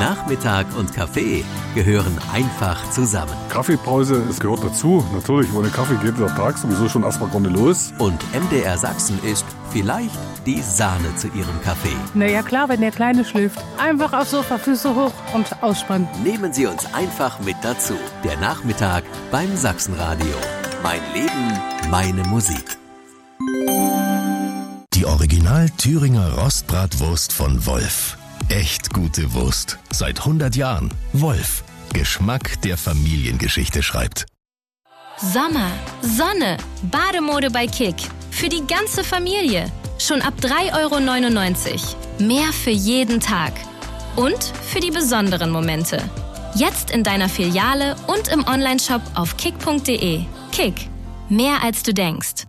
Nachmittag und Kaffee gehören einfach zusammen. Kaffeepause, es gehört dazu. Natürlich, ohne Kaffee geht der Tag sowieso schon erstmal gar nicht los. Und MDR Sachsen ist vielleicht die Sahne zu Ihrem Kaffee. Na ja klar, wenn der Kleine schläft. Einfach aufs Sofa, Füße hoch und ausspannen. Nehmen Sie uns einfach mit dazu. Der Nachmittag beim Sachsenradio. Mein Leben, meine Musik. Die Original Thüringer Rostbratwurst von Wolf. Echt gute Wurst. Seit 100 Jahren. Wolf. Geschmack, der Familiengeschichte schreibt. Sommer, Sonne, Bademode bei Kick. Für die ganze Familie. Schon ab 3,99 €. Mehr für jeden Tag. Und für die besonderen Momente. Jetzt in deiner Filiale und im Onlineshop auf kick.de. Kick. Mehr als du denkst.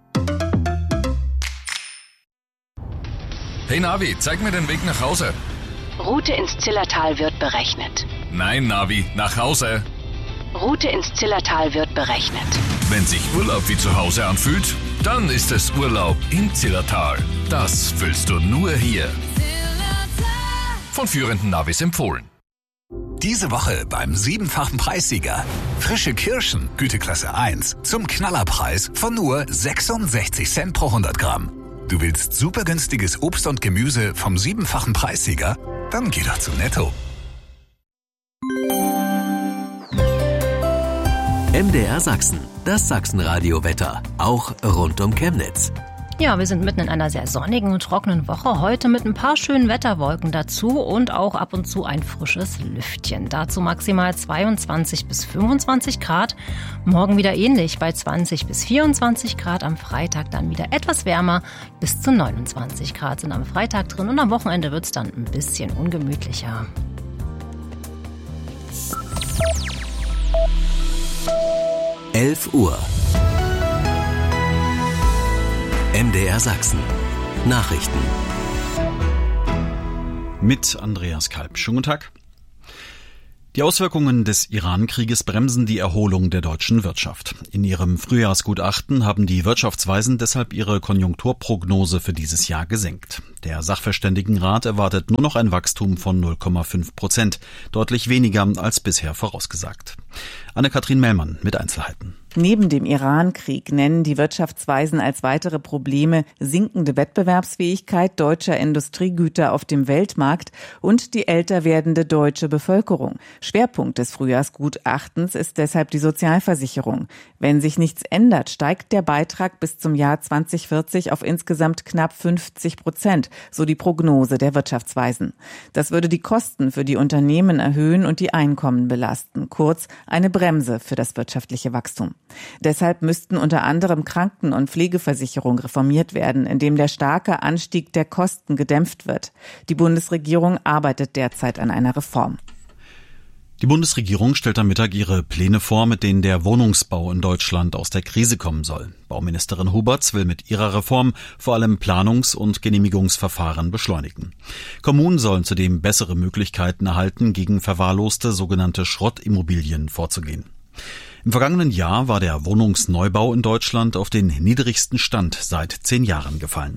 Hey Navi, zeig mir den Weg nach Hause. Route ins Zillertal wird berechnet. Nein, Navi, nach Hause. Route ins Zillertal wird berechnet. Wenn sich Urlaub wie zu Hause anfühlt, dann ist es Urlaub im Zillertal. Das fühlst du nur hier. Von führenden Navis empfohlen. Diese Woche beim 7-fachen Preissieger. Frische Kirschen, Güteklasse 1, zum Knallerpreis von nur 66 Cent pro 100 Gramm. Du willst super günstiges Obst und Gemüse vom 7-fachen Preissieger? Dann geh doch zu Netto. MDR Sachsen, das Sachsenradio-Wetter, auch rund um Chemnitz. Ja, wir sind mitten in einer sehr sonnigen und trockenen Woche. Heute mit ein paar schönen Wetterwolken dazu und auch ab und zu ein frisches Lüftchen. Dazu maximal 22 bis 25 Grad. Morgen wieder ähnlich bei 20 bis 24 Grad. Am Freitag dann wieder etwas wärmer. Bis zu 29 Grad sind am Freitag drin und am Wochenende wird es dann ein bisschen ungemütlicher. Uhr. MDR Sachsen. Nachrichten. Mit Andreas Kalb. Schönen guten Tag. Die Auswirkungen des Iran-Krieges bremsen die Erholung der deutschen Wirtschaft. In ihrem Frühjahrsgutachten haben die Wirtschaftsweisen deshalb ihre Konjunkturprognose für dieses Jahr gesenkt. Der Sachverständigenrat erwartet nur noch ein Wachstum von 0,5%, deutlich weniger als bisher vorausgesagt. Anne-Kathrin Mellmann mit Einzelheiten. Neben dem Iran-Krieg nennen die Wirtschaftsweisen als weitere Probleme sinkende Wettbewerbsfähigkeit deutscher Industriegüter auf dem Weltmarkt und die älter werdende deutsche Bevölkerung. Schwerpunkt des Frühjahrsgutachtens ist deshalb die Sozialversicherung. Wenn sich nichts ändert, steigt der Beitrag bis zum Jahr 2040 auf insgesamt knapp 50%, so die Prognose der Wirtschaftsweisen. Das würde die Kosten für die Unternehmen erhöhen und die Einkommen belasten. Kurz, eine Bremse für das wirtschaftliche Wachstum. Deshalb müssten unter anderem Kranken- und Pflegeversicherung reformiert werden, indem der starke Anstieg der Kosten gedämpft wird. Die Bundesregierung arbeitet derzeit an einer Reform. Die Bundesregierung stellt am Mittag ihre Pläne vor, mit denen der Wohnungsbau in Deutschland aus der Krise kommen soll. Bauministerin Huberts will mit ihrer Reform vor allem Planungs- und Genehmigungsverfahren beschleunigen. Kommunen sollen zudem bessere Möglichkeiten erhalten, gegen verwahrloste sogenannte Schrottimmobilien vorzugehen. Im vergangenen Jahr war der Wohnungsneubau in Deutschland auf den niedrigsten Stand seit 10 Jahren gefallen.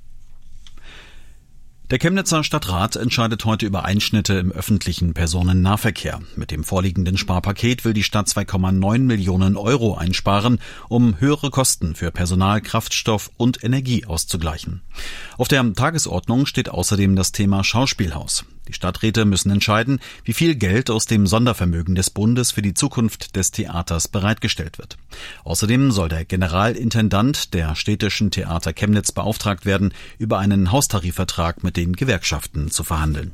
Der Chemnitzer Stadtrat entscheidet heute über Einschnitte im öffentlichen Personennahverkehr. Mit dem vorliegenden Sparpaket will die Stadt 2,9 Millionen € einsparen, um höhere Kosten für Personal, Kraftstoff und Energie auszugleichen. Auf der Tagesordnung steht außerdem das Thema Schauspielhaus. Die Stadträte müssen entscheiden, wie viel Geld aus dem Sondervermögen des Bundes für die Zukunft des Theaters bereitgestellt wird. Außerdem soll der Generalintendant der Städtischen Theater Chemnitz beauftragt werden, über einen Haustarifvertrag mit den Gewerkschaften zu verhandeln.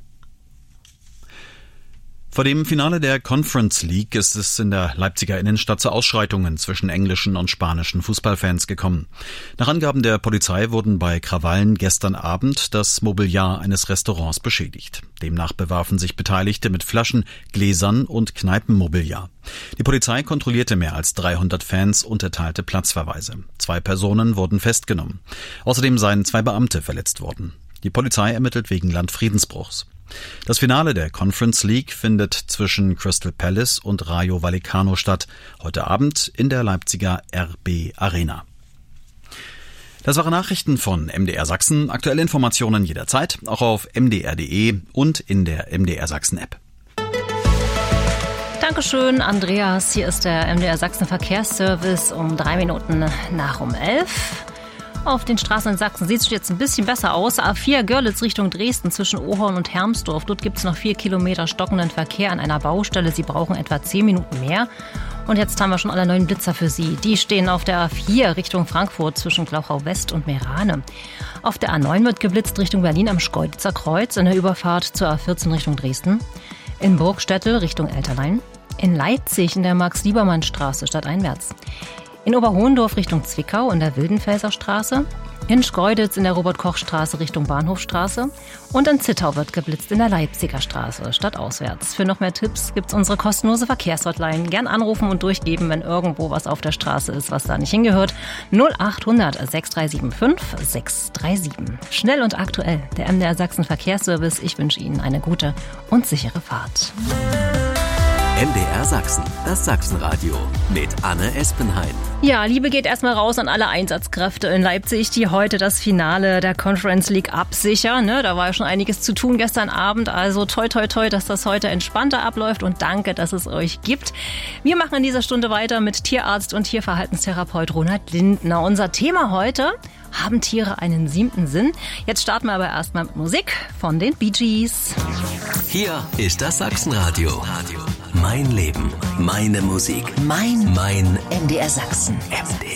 Vor dem Finale der Conference League ist es in der Leipziger Innenstadt zu Ausschreitungen zwischen englischen und spanischen Fußballfans gekommen. Nach Angaben der Polizei wurden bei Krawallen gestern Abend das Mobiliar eines Restaurants beschädigt. Demnach bewarfen sich Beteiligte mit Flaschen, Gläsern und Kneipenmobiliar. Die Polizei kontrollierte mehr als 300 Fans und erteilte Platzverweise. 2 Personen wurden festgenommen. Außerdem seien 2 Beamte verletzt worden. Die Polizei ermittelt wegen Landfriedensbruchs. Das Finale der Conference League findet zwischen Crystal Palace und Rayo Vallecano statt, heute Abend in der Leipziger RB Arena. Das waren Nachrichten von MDR Sachsen. Aktuelle Informationen jederzeit, auch auf mdr.de und in der MDR Sachsen App. Dankeschön, Andreas. Hier ist der MDR Sachsen Verkehrsservice um 3 Minuten nach um 11. Auf den Straßen in Sachsen sieht es jetzt ein bisschen besser aus. A4 Görlitz Richtung Dresden zwischen Ohorn und Hermsdorf. Dort gibt es noch 4 Kilometer stockenden Verkehr an einer Baustelle. Sie brauchen etwa 10 Minuten mehr. Und jetzt haben wir schon alle neuen Blitzer für Sie. Die stehen auf der A4 Richtung Frankfurt zwischen Glauchau West und Meerane. Auf der A9 wird geblitzt Richtung Berlin am Schkeuditzer Kreuz in der Überfahrt zur A14 Richtung Dresden. In Burgstättel Richtung Elterlein. In Leipzig in der Max-Liebermann-Straße stadteinwärts. In Oberhohendorf Richtung Zwickau in der Wildenfelser Straße. In Schkeuditz in der Robert-Koch-Straße Richtung Bahnhofstraße. Und in Zittau wird geblitzt in der Leipziger Straße stadtauswärts. Für noch mehr Tipps gibt's unsere kostenlose Verkehrshotline. Gern anrufen und durchgeben, wenn irgendwo was auf der Straße ist, was da nicht hingehört. 0800 6375 637. Schnell und aktuell. Der MDR Sachsen Verkehrsservice. Ich wünsche Ihnen eine gute und sichere Fahrt. MDR Sachsen, das Sachsenradio mit Anne Espenheim. Ja, Liebe geht erstmal raus an alle Einsatzkräfte in Leipzig, die heute das Finale der Conference League absichern. Da war ja schon einiges zu tun gestern Abend, also toi toi toi, dass das heute entspannter abläuft und danke, dass es euch gibt. Wir machen in dieser Stunde weiter mit Tierarzt und Tierverhaltenstherapeut Ronald Lindner. Unser Thema heute: Haben Tiere einen 7. Sinn? Jetzt starten wir aber erstmal mit Musik von den Bee Gees. Hier ist das Sachsenradio. Mein Leben, meine Musik, mein MDR Sachsen.